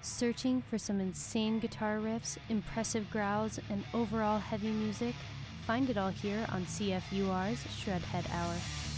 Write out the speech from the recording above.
Searching for some insane guitar riffs, impressive growls, and overall heavy music? Find it all here on CFUR's Shredhead Hour.